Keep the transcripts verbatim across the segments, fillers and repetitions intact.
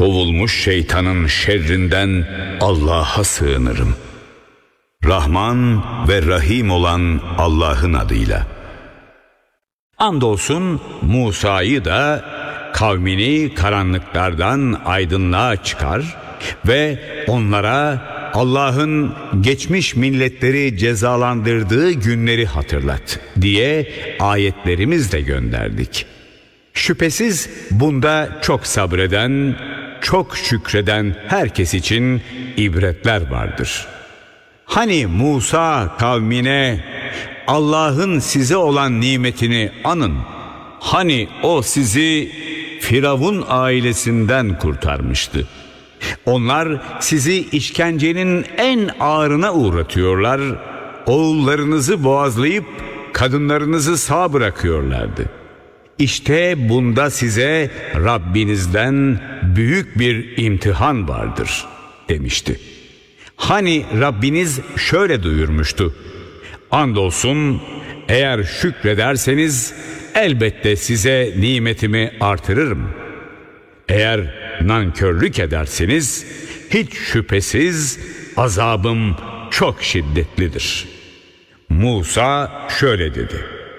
Kovulmuş şeytanın şerrinden Allah'a sığınırım. Rahman ve Rahim olan Allah'ın adıyla. Andolsun Musa'yı da kavmini karanlıklardan aydınlığa çıkar ve onlara Allah'ın geçmiş milletleri cezalandırdığı günleri hatırlat diye ayetlerimizle gönderdik. Şüphesiz bunda çok sabreden, çok şükreden herkes için ibretler vardır. Hani Musa kavmine Allah'ın size olan nimetini anın. Hani o sizi Firavun ailesinden kurtarmıştı. Onlar sizi işkencenin en ağırına uğratıyorlar, oğullarınızı boğazlayıp kadınlarınızı sağ bırakıyorlardı. İşte bunda size Rabbinizden büyük bir imtihan vardır demişti. Hani Rabbiniz şöyle duyurmuştu: andolsun eğer şükrederseniz elbette size nimetimi artırırım. Eğer nankörlük ederseniz hiç şüphesiz azabım çok şiddetlidir. Musa şöyle dedi: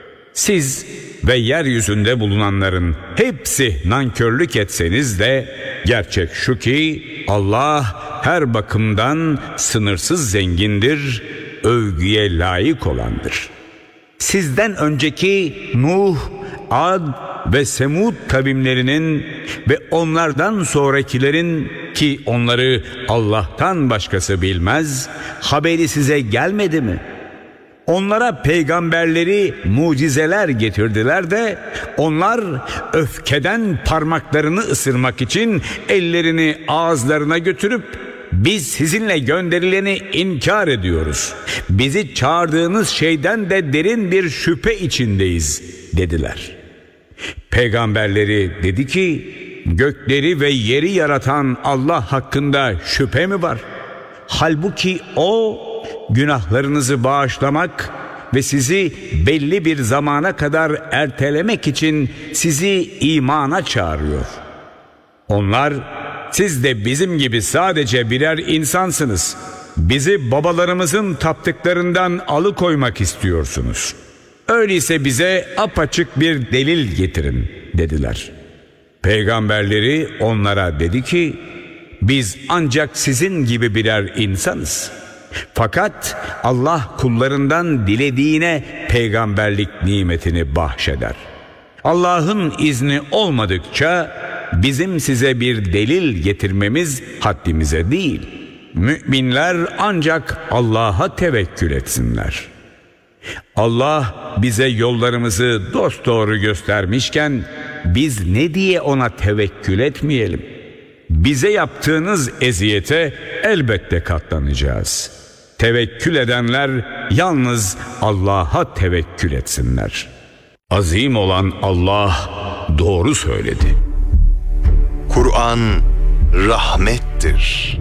siz ve yeryüzünde bulunanların hepsi nankörlük etseniz de gerçek şu ki Allah her bakımdan sınırsız zengindir, övgüye layık olandır. Sizden önceki Nuh, Ad ve Semud kavimlerinin ve onlardan sonrakilerin, ki onları Allah'tan başkası bilmez, haberi size gelmedi mi? Onlara peygamberleri mucizeler getirdiler de onlar öfkeden parmaklarını ısırmak için ellerini ağızlarına götürüp biz sizinle gönderileni inkar ediyoruz, bizi çağırdığınız şeyden de derin bir şüphe içindeyiz dediler. Peygamberleri dedi ki, gökleri ve yeri yaratan Allah hakkında şüphe mi var? Halbuki o günahlarınızı bağışlamak ve sizi belli bir zamana kadar ertelemek için sizi imana çağırıyor. Onlar, siz de bizim gibi sadece birer insansınız, bizi babalarımızın taptıklarından alıkoymak istiyorsunuz. Öyleyse bize apaçık bir delil getirin dediler. Peygamberleri onlara dedi ki, biz ancak sizin gibi birer insanız. Fakat Allah kullarından dilediğine peygamberlik nimetini bahşeder. Allah'ın izni olmadıkça bizim size bir delil getirmemiz haddimize değil. Müminler ancak Allah'a tevekkül etsinler. Allah bize yollarımızı dosdoğru göstermişken biz ne diye ona tevekkül etmeyelim? Bize yaptığınız eziyete elbette katlanacağız. Tevekkül edenler yalnız Allah'a tevekkül etsinler. Azim olan Allah doğru söyledi. Kur'an rahmettir.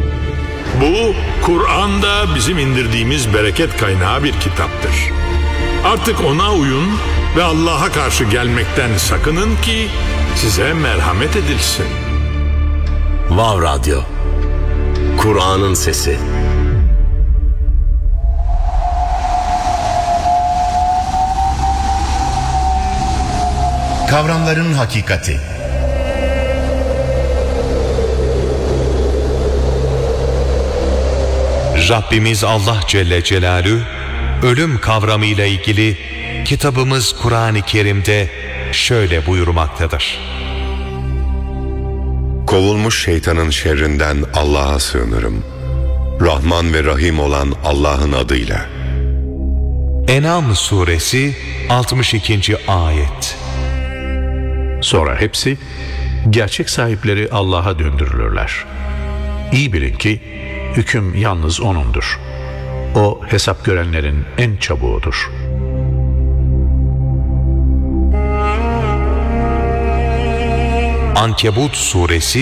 Bu Kur'an'da bizim indirdiğimiz bereket kaynağı bir kitaptır. Artık ona uyun ve Allah'a karşı gelmekten sakının ki size merhamet edilsin. Vav Radyo, Kur'an'ın sesi. Kavramların hakikati. Rabbimiz Allah Celle Celaluhu ölüm kavramıyla ilgili kitabımız Kur'an-ı Kerim'de şöyle buyurmaktadır. Kovulmuş şeytanın şerrinden Allah'a sığınırım. Rahman ve Rahim olan Allah'ın adıyla. En'am suresi altmış ikinci ayet. Sonra hepsi gerçek sahipleri Allah'a döndürülürler. İyi bilin ki hüküm yalnız O'nundur. O hesap görenlerin en çabuğudur. Ankebut suresi